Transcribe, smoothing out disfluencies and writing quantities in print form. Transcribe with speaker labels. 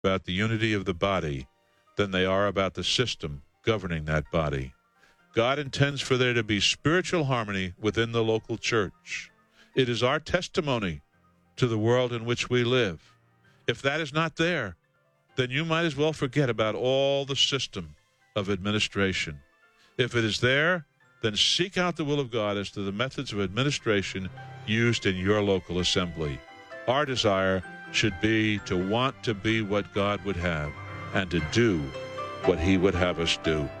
Speaker 1: about the unity of the body than they are about the system governing that body. God intends for there to be spiritual harmony within the local church. It is our testimony to the world in which we live. If that is not there, then you might as well forget about all the system of administration. If it is there, then seek out the will of God as to the methods of administration used in your local assembly. Our desire should be to want to be what God would have and to do what he would have us do.